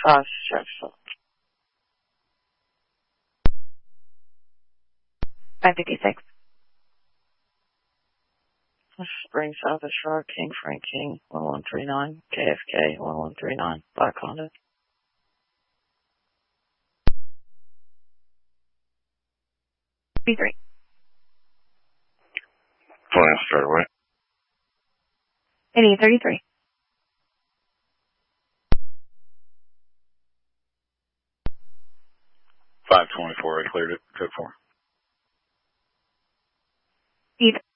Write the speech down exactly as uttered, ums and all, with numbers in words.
five stressful. five fifty-six. Spring Southwest Road, King Frank King, one one three nine, K F K, one one three nine, Black Honda. B three. Plan straight away. eighty thirty-three. five twenty-four, I cleared it. Code four. B three.